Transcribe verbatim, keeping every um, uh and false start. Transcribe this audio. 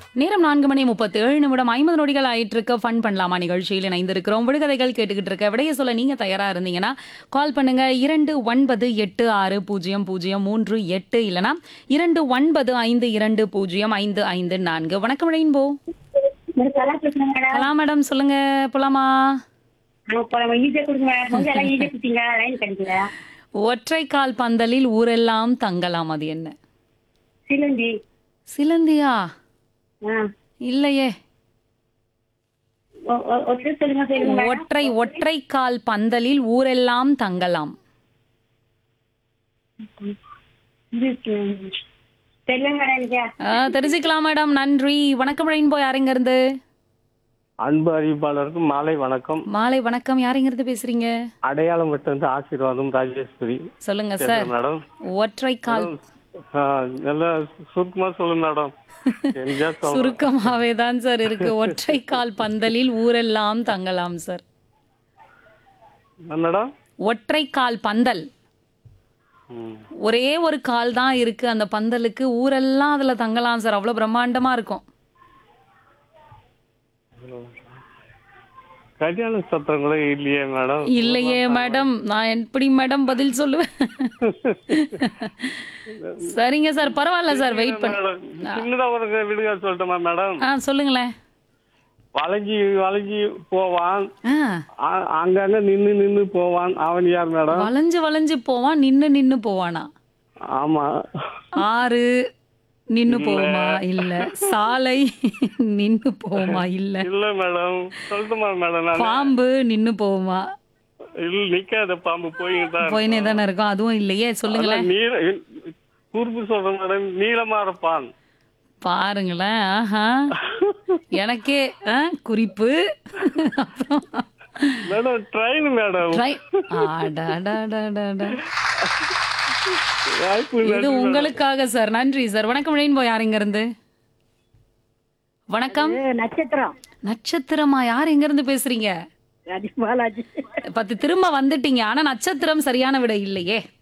நேரம் நான்கு மணி முப்பத்தி ஏழு நிமிடம் ஐம்பது நொடிகள் ஆயிட்டு இருக்க ஃபன் பண்ணலாமா நிகழ்ச்சியில் இணைந்திருக்கிறோம். விடுகதைகள் கேட்டுக்கிட்டு இருக்க விடைய சொல்ல நீங்க தயாரா இருந்தீங்கன்னா கால் பண்ணுங்க இரண்டு ஒன்பது எட்டு ஆறு பூஜ்ஜியம் பூஜ்ஜியம் மூன்று எட்டு இல்லனா இரண்டு ஒன்பது ஐந்து இரண்டு பூஜ்ஜியம் ஐந்து ஐந்து நான்கு. வணக்கம் ரெயின்போ. மேடம் கலா பேசுறேன் மேடம். கலா மேடம் சொல்லுங்க போலாமா? இப்போ ஈஸியா கொடுங்க மேடம். கொஞ்சம் எல்லாம் ஈஸியா கொடுத்தீங்க, லைன் கிடைக்கல. ஒற்றை கால் பந்தலில் ஊரெல்லாம் தங்கலாம், அது என்ன? சிலந்தி. சிலந்தியா? ஆ இல்லையே. ஒ- ஒ- ஒற்றை சொல்லுங்க சொல்லுங்க மேடம். ஒற்றை ஒற்றை கால் பந்தலில் ஊரெல்லாம் தங்கலாம். இது ம், தெரியல மேடம் எனக்கு. ஆ, தெரிஞ்சுக்கலாம் மேடம். நன்றி. வணக்கம் ரெயின்போ. யாருங்க இருந்து? அன்பு அறிவிப்பாளருக்கு மாலை வணக்கம். மாலை வணக்கம். யாருங்க இருந்து பேசுறீங்க? அடையாளம் விட்டு ஆசீர்வாதம் ராஜேஸ்வரி சொல்லுங்க சார். பேசுறேன் மேடம். ஒற்றை கால் ஆ, நல்லா சுருக்கமா சொல்லுங்க மேடம். எங்கேயா சொல்லுங்க. சுருக்கமாவே தான் சார் இருக்கு. ஒற்றை கால் பந்தலில் ஊரெல்லாம் தங்கலாம் சார். என்ன மேடம்? ஒற்றை கால் பந்தல், ம். ஒரே ஒரு கால் தான் இருக்கு அந்த பந்தலுக்கு, ஊரெல்லாம் அதுல தங்கலாம் சார். அவ்வளவு பிரம்மாண்டமா இருக்கும். கல்யாண சத்திரம் கூட இல்லையே மேடம். இல்லையே மேடம், நான் எப்படி மேடம் பதில் சொல்லுவேன்? சரிங்க சார், பரவாயில்ல சார், வெயிட் பண்ண. மேடம், சின்னதா ஒரு விடுங்க சொல்லட்டுமா மேடம்? ஆ சொல்லுங்களேன். வளைஞ்சி வளைஞ்சி போவான், ஆ, அ- அங்கங்க நின்னு நின்னு போவான், அவன் யார் மேடம்? வளைஞ்சு வளைஞ்சு போவான், நின்னு நின்னு போவானா? ஆமா. ஆறு நின்னு போகுமா? இல்ல. சாலை நின்னு போகுமா? இல்ல. இல்ல மேடம், சொல்லட்டுமா மேடம்? நான் பாம்பு நின்னு போகுமா? இல்ல, நிக்காத பாம்பு போயிட்டு தான் போயினே தானே இருக்கும். அதுவும் இல்லையே. சொல்லுங்களேன். அதான் நீல குறிப்பு சொல்றேன் மேடம், நீளமா இருப்பான். பாருங்களேன். ஆஹா, எனக்கே ஆ, குறிப்பு. அப்புறம் மேடம் ட்ரெயின் மேடம். try- அடடடடடட. வாய்ப்பு இது நன்றி மேடம். உங்களுக்காக சார். நன்றி சார். வணக்கம் ரெயின்போ. யார் இங்க இருந்து? வணக்கம். இது நட்சத்திரம். நட்சத்திரமா? யார் எங்க இருந்து பேசுறீங்க? ராஜி பாலாஜி. பத்து திரும்ப வந்துட்டீங்க. ஆனா நட்சத்திரம் சரியான விடை இல்லையே.